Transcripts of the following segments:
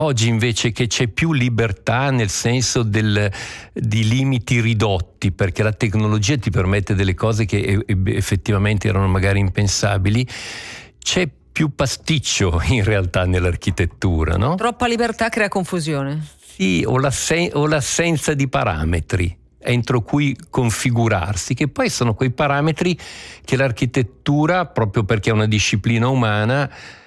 Oggi invece che c'è più libertà nel senso di limiti ridotti, perché la tecnologia ti permette delle cose che effettivamente erano magari impensabili, c'è più pasticcio in realtà nell'architettura, no? Troppa libertà crea confusione. Sì, o l'assenza di parametri entro cui configurarsi, che poi sono quei parametri che l'architettura, proprio perché è una disciplina umana,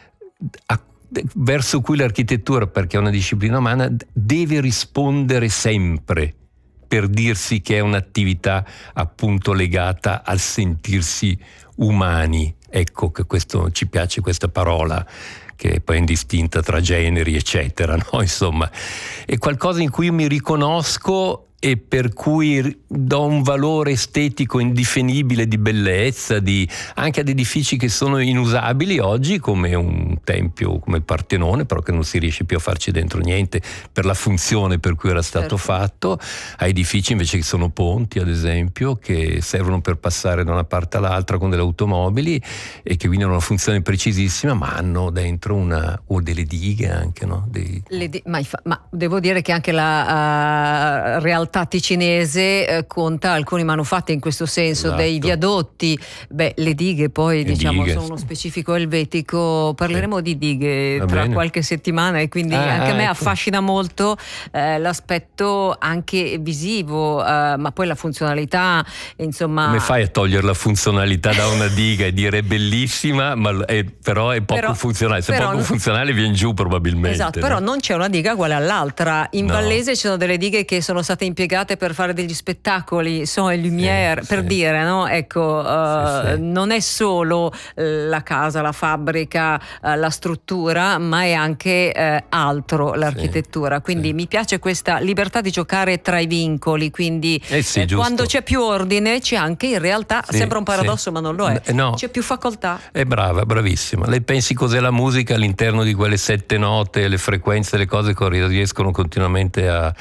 verso cui l'architettura, perché è una disciplina umana, deve rispondere sempre, per dirsi che è un'attività appunto legata al sentirsi umani. Ecco che questo ci piace, questa parola che poi è indistinta tra generi eccetera, no? Insomma, è qualcosa in cui io mi riconosco e per cui do un valore estetico indefinibile di bellezza, anche ad edifici che sono inusabili oggi, come un tempio come il Partenone, però che non si riesce più a farci dentro niente per la funzione per cui era stato fatto, a edifici invece che sono ponti, ad esempio, che servono per passare da una parte all'altra con delle automobili e che quindi hanno una funzione precisissima, ma hanno dentro o delle dighe anche, no? Ma devo dire che anche la realtà ticinese conta alcuni manufatti in questo senso, esatto. Dei viadotti, le dighe poi sono uno specifico elvetico, parleremo di dighe tra qualche settimana e quindi anche a me affascina molto l'aspetto anche visivo, ma poi la funzionalità, insomma. Come fai a togliere la funzionalità da una diga e dire bellissima, però è poco funzionale? Se è poco funzionale viene giù probabilmente. Esatto, però non c'è una diga uguale all'altra. In Vallese ci sono delle dighe che sono state impiegate per fare degli spettacoli, son e lumière, per dire, no? Ecco, non è solo la casa, la fabbrica, la struttura, ma è anche altro, l'architettura. Quindi mi piace questa libertà di giocare tra i vincoli, quindi quando c'è più ordine c'è anche in realtà, sembra un paradosso ma non lo è, c'è più facoltà. È brava, bravissima. Lei pensi cos'è la musica all'interno di quelle 7 note, le frequenze, le cose che riescono continuamente a...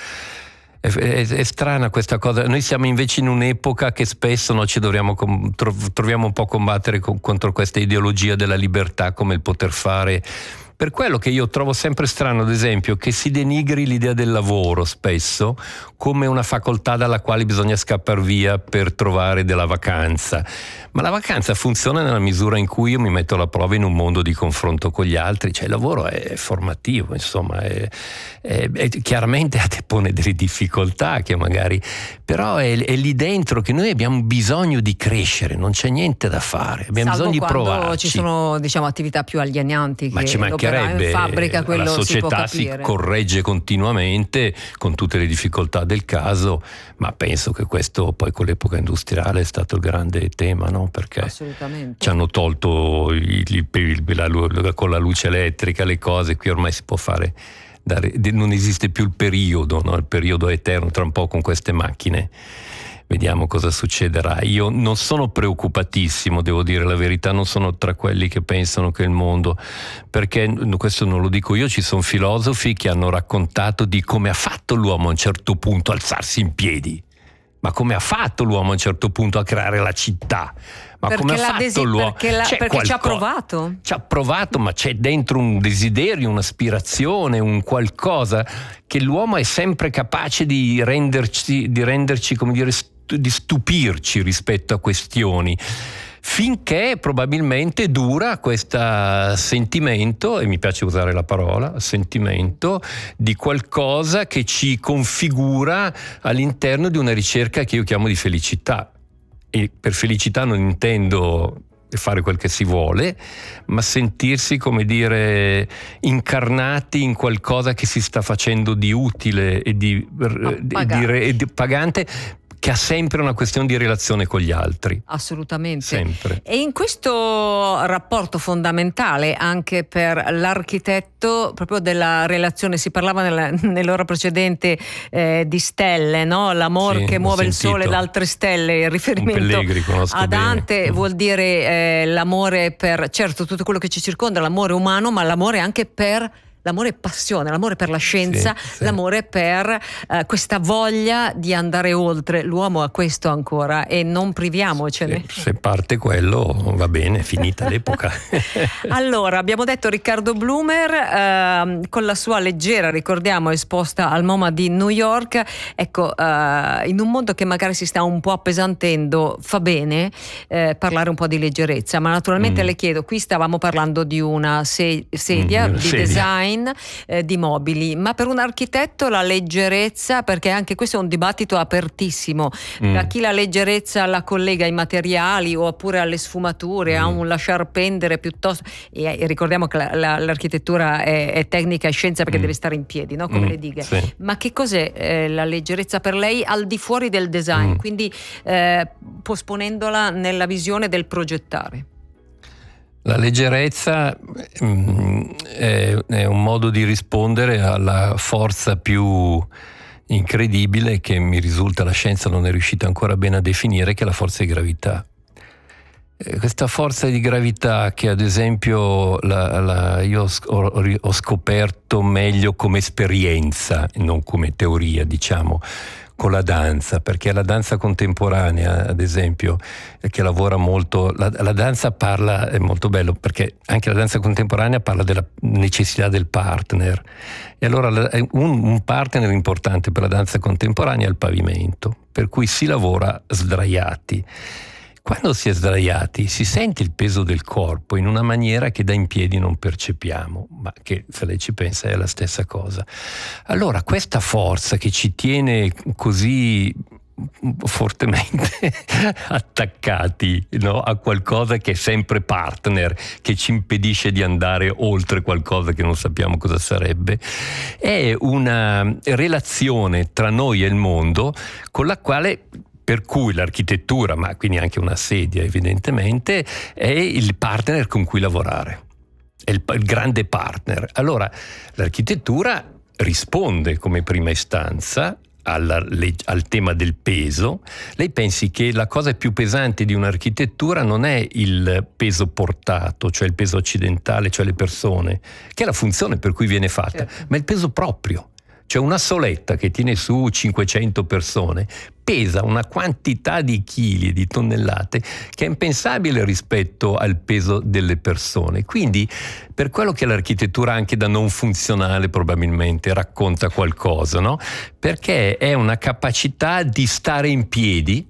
È strana questa cosa. Noi siamo invece in un'epoca che spesso ci troviamo un po' a combattere contro questa ideologia della libertà, come il poter fare. Per quello che io trovo sempre strano, ad esempio, che si denigri l'idea del lavoro spesso come una facoltà dalla quale bisogna scappare via per trovare della vacanza. Ma la vacanza funziona nella misura in cui io mi metto alla prova in un mondo di confronto con gli altri, cioè il lavoro è formativo, insomma, chiaramente pone delle difficoltà che magari, però è lì dentro che noi abbiamo bisogno di crescere, non c'è niente da fare, abbiamo bisogno di provarci. Ci sono attività più alienanti, ma ci mancherebbe, in fabbrica, quello la società si corregge continuamente con tutte le difficoltà del caso, ma penso che questo poi con l'epoca industriale è stato il grande tema, no? Perché ci hanno tolto con la luce elettrica le cose, qui ormai si può fare, non esiste più il periodo, no? Il periodo è eterno, tra un po' con queste macchine vediamo cosa succederà. Io non sono preoccupatissimo, devo dire la verità, non sono tra quelli che pensano che il mondo, perché questo non lo dico io, ci sono filosofi che hanno raccontato di come ha fatto l'uomo a un certo punto a alzarsi in piedi. Ma come ha fatto l'uomo a un certo punto a creare la città? Ma perché come ha fatto l'uomo? Perché ci ha provato. Ci ha provato, ma c'è dentro un desiderio, un'aspirazione, un qualcosa che l'uomo è sempre capace di renderci, come dire, di stupirci rispetto a questioni. Finché probabilmente dura questo sentimento, e mi piace usare la parola sentimento, di qualcosa che ci configura all'interno di una ricerca che io chiamo di felicità. E per felicità non intendo fare quel che si vuole, ma sentirsi, come dire, incarnati in qualcosa che si sta facendo di utile e di pagante, che ha sempre una questione di relazione con gli altri. Assolutamente. Sempre. E in questo rapporto fondamentale anche per l'architetto, proprio della relazione, si parlava nell'ora precedente di stelle, no? L'amor che muove il sole da altre stelle, il riferimento a Dante vuol dire l'amore per, certo, tutto quello che ci circonda, l'amore umano, ma l'amore anche per l'amore è passione, l'amore per la scienza, sì. l'amore per questa voglia di andare oltre. L'uomo ha questo ancora e non priviamocene. Se parte quello va bene, finita l'epoca. Allora, abbiamo detto Riccardo Blumer con la sua leggera, ricordiamo, esposta al MoMA di New York. Ecco, in un mondo che magari si sta un po' appesantendo, fa bene parlare un po' di leggerezza, ma naturalmente le chiedo, qui stavamo parlando di una sedia di design di mobili, ma per un architetto la leggerezza, perché anche questo è un dibattito apertissimo, da chi la leggerezza la collega ai materiali oppure alle sfumature, a un lasciar pendere piuttosto, e ricordiamo che l'architettura è tecnica e scienza perché deve stare in piedi, no? Come le dighe. Sì. Ma che cos'è la leggerezza per lei al di fuori del design, quindi posponendola nella visione del progettare? La leggerezza è un modo di rispondere alla forza più incredibile che mi risulta la scienza non è riuscita ancora bene a definire, che è la forza di gravità. Questa forza di gravità che ad esempio io ho scoperto meglio come esperienza, non come teoria, diciamo, con la danza, perché la danza contemporanea, ad esempio, che lavora molto, la danza parla, è molto bello, perché anche la danza contemporanea parla della necessità del partner. E allora un partner importante per la danza contemporanea è il pavimento, per cui si lavora sdraiati. Quando si è sdraiati si sente il peso del corpo in una maniera che da in piedi non percepiamo, ma che se lei ci pensa è la stessa cosa. Allora questa forza che ci tiene così fortemente attaccati, no, a qualcosa che è sempre partner, che ci impedisce di andare oltre qualcosa che non sappiamo cosa sarebbe, è una relazione tra noi e il mondo con la quale, per cui l'architettura, ma quindi anche una sedia evidentemente, è il partner con cui lavorare, è il grande partner. Allora l'architettura risponde come prima istanza al tema del peso. Lei pensi che la cosa più pesante di un'architettura non è il peso portato, cioè il peso occidentale, cioè le persone, che è la funzione per cui viene fatta, ma il peso proprio. Cioè una soletta che tiene su 500 persone pesa una quantità di chili e di tonnellate che è impensabile rispetto al peso delle persone. Quindi per quello che l'architettura anche da non funzionale probabilmente racconta qualcosa, no? Perché è una capacità di stare in piedi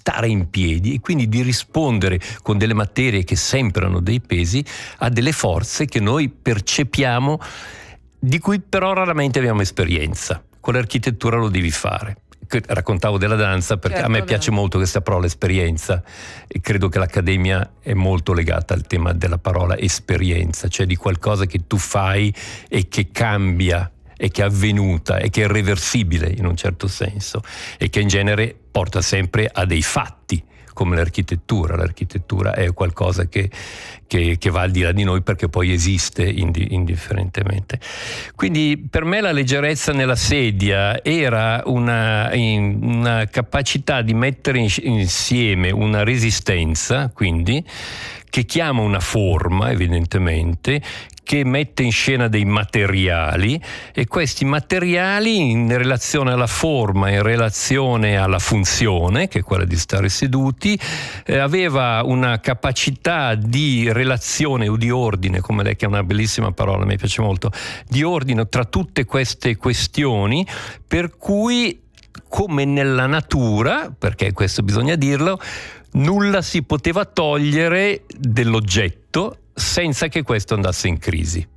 e quindi di rispondere con delle materie che sempre hanno dei pesi a delle forze che noi percepiamo, di cui però raramente abbiamo esperienza. Con l'architettura lo devi fare. Raccontavo della danza perché a me piace molto questa parola esperienza, e credo che l'accademia è molto legata al tema della parola esperienza, cioè di qualcosa che tu fai e che cambia e che è avvenuta e che è irreversibile in un certo senso e che in genere porta sempre a dei fatti, come l'architettura. L'architettura è qualcosa che va al di là di noi perché poi esiste indifferentemente. Quindi per me la leggerezza nella sedia era una capacità di mettere insieme una resistenza, quindi, che chiama una forma evidentemente, che mette in scena dei materiali, e questi materiali in relazione alla forma, in relazione alla funzione, che è quella di stare seduti, aveva una capacità di relazione o di ordine, come lei, che è una bellissima parola, mi piace molto, di ordine tra tutte queste questioni, per cui, come nella natura, perché questo bisogna dirlo, nulla si poteva togliere dell'oggetto senza che questo andasse in crisi.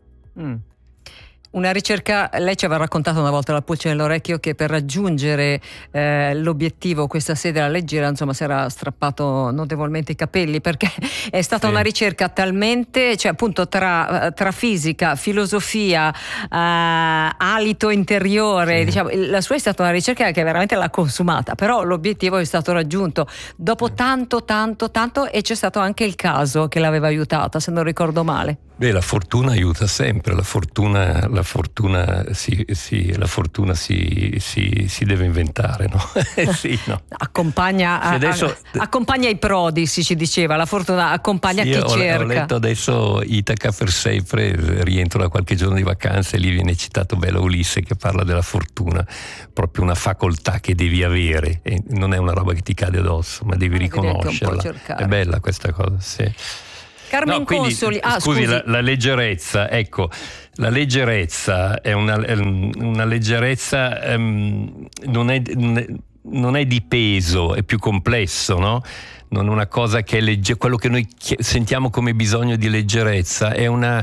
Una ricerca, lei ci aveva raccontato una volta, la pulce nell'orecchio, che per raggiungere l'obiettivo, questa sedia leggera, insomma, si era strappato notevolmente i capelli, perché è stata una ricerca talmente, cioè appunto tra fisica, filosofia, alito interiore, diciamo, la sua è stata una ricerca che veramente l'ha consumata, però l'obiettivo è stato raggiunto dopo tanto, e c'è stato anche il caso che l'aveva aiutata, se non ricordo male. Beh, la fortuna aiuta sempre, la fortuna fortuna la fortuna si deve inventare, no? Sì, no. Accompagna i prodi, si diceva, la fortuna accompagna chi cerca. Ho letto adesso Itaca per sempre, rientro da qualche giorno di vacanze e lì viene citato Bella Ulisse che parla della fortuna, proprio una facoltà che devi avere, e non è una roba che ti cade addosso, ma devi riconoscerla. È bella questa cosa, sì. Carmen Consoli, scusi. La leggerezza, ecco, la leggerezza è una leggerezza, non è di peso, è più complesso, no? Non è una cosa che è quello che noi sentiamo come bisogno di leggerezza, è una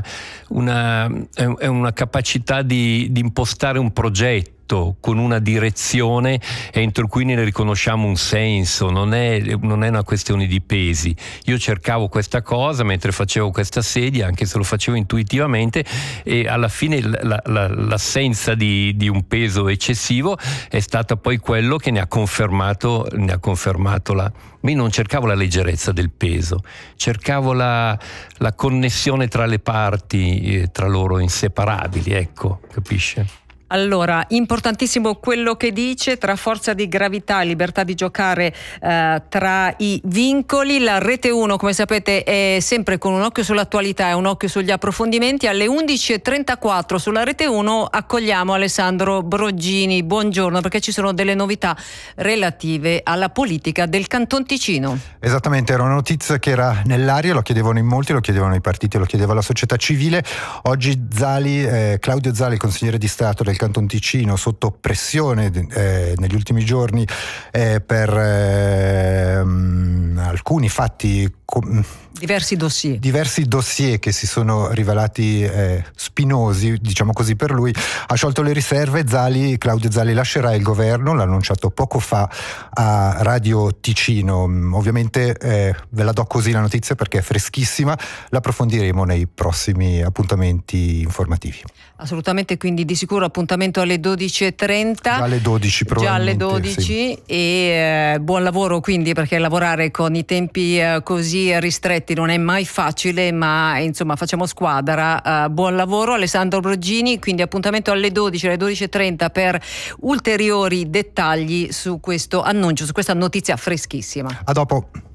capacità di impostare un progetto con una direzione entro cui ne riconosciamo un senso, non è una questione di pesi. Io cercavo questa cosa mentre facevo questa sedia, anche se lo facevo intuitivamente, e alla fine l'assenza di un peso eccessivo è stata poi quello che ne ha confermato Io non cercavo la leggerezza del peso, cercavo la connessione tra le parti, tra loro inseparabili, ecco, capisce? Allora, importantissimo quello che dice, tra forza di gravità e libertà di giocare tra i vincoli. La Rete 1, come sapete, è sempre con un occhio sull'attualità e un occhio sugli approfondimenti. Alle 11.34 sulla Rete 1 accogliamo Alessandro Broggini. Buongiorno, perché ci sono delle novità relative alla politica del Canton Ticino. Esattamente, era una notizia che era nell'aria, lo chiedevano in molti, lo chiedevano i partiti, lo chiedeva la società civile. Oggi Claudio Zali, consigliere di Stato del Canton Ticino, sotto pressione negli ultimi giorni per alcuni fatti, diversi dossier che si sono rivelati spinosi, diciamo così, per lui, ha sciolto le riserve. Claudio Zali lascerà il governo, l'ha annunciato poco fa a Radio Ticino. Ovviamente ve la do così la notizia perché è freschissima, l'approfondiremo nei prossimi appuntamenti informativi. Assolutamente, quindi di sicuro appuntamento alle 12.30. Già alle 12 probabilmente. Già alle 12 sì. E buon lavoro, quindi, perché lavorare con i tempi così ristretti non è mai facile, ma insomma facciamo squadra. Buon lavoro Alessandro Broggini, quindi appuntamento alle 12, alle 12.30 per ulteriori dettagli su questo annuncio, su questa notizia freschissima. A dopo.